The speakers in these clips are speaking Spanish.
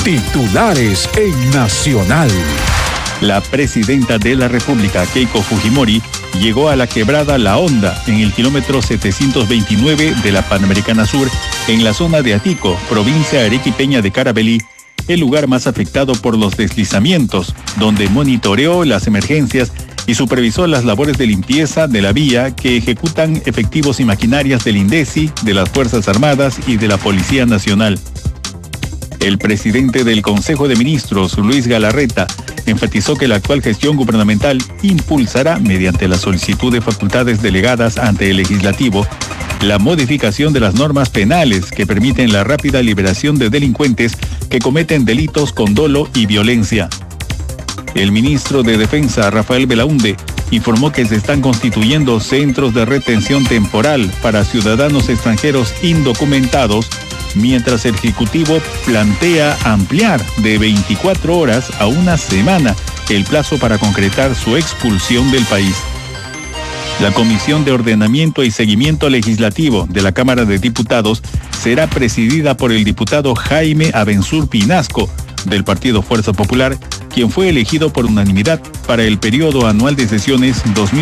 Titulares en Nacional. La presidenta de la República, Keiko Fujimori, llegó a la quebrada La Honda, en el kilómetro 729 de la Panamericana Sur, en la zona de Atico, provincia arequipeña de Carabalí, el lugar más afectado por los deslizamientos, donde monitoreó las emergencias y supervisó las labores de limpieza de la vía que ejecutan efectivos y maquinarias del INDECI, de las Fuerzas Armadas y de la Policía Nacional. El presidente del Consejo de Ministros, Luis Galarreta, enfatizó que la actual gestión gubernamental impulsará, mediante la solicitud de facultades delegadas ante el Legislativo, la modificación de las normas penales que permiten la rápida liberación de delincuentes que cometen delitos con dolo y violencia. El ministro de Defensa, Rafael Belaúnde, informó que se están constituyendo centros de retención temporal para ciudadanos extranjeros indocumentados, mientras el Ejecutivo plantea ampliar de 24 horas a una semana el plazo para concretar su expulsión del país. La Comisión de Ordenamiento y Seguimiento Legislativo de la Cámara de Diputados será presidida por el diputado Jaime Abensur Pinasco, del Partido Fuerza Popular, quien fue elegido por unanimidad para el periodo anual de sesiones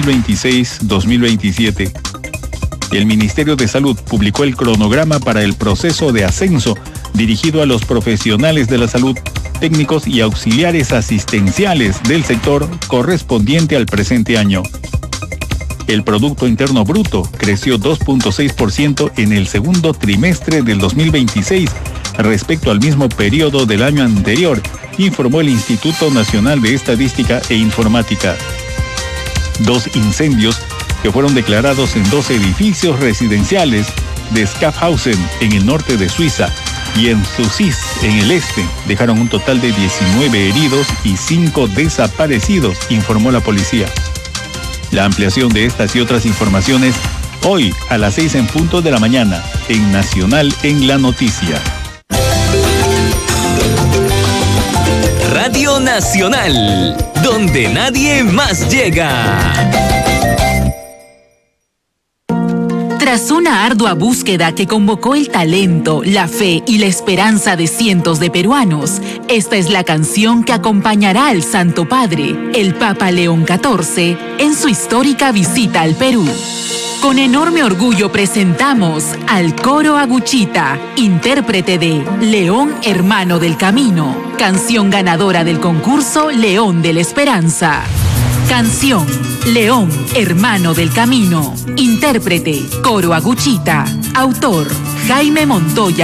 2026-2027. El Ministerio de Salud publicó el cronograma para el proceso de ascenso dirigido a los profesionales de la salud, técnicos y auxiliares asistenciales del sector correspondiente al presente año. El Producto Interno Bruto creció 2.6% en el segundo trimestre del 2026 respecto al mismo periodo del año anterior, informó el Instituto Nacional de Estadística e Informática. 2 incendios que fueron declarados en 2 edificios residenciales de Schaffhausen, en el norte de Suiza, y en Sucis, en el este, dejaron un total de 19 heridos y 5 desaparecidos, informó la policía. La ampliación de estas y otras informaciones hoy a las 6 en punto de la mañana en Nacional en la Noticia. Radio Nacional, donde nadie más llega. Tras una ardua búsqueda que convocó el talento, la fe y la esperanza de cientos de peruanos, esta es la canción que acompañará al Santo Padre, el Papa León XIV, en su histórica visita al Perú. Con enorme orgullo presentamos al Coro Aguchita, intérprete de León Hermano del Camino, canción ganadora del concurso León de la Esperanza. Canción León Hermano del Camino, intérprete Coro Aguchita, autor Jaime Montoya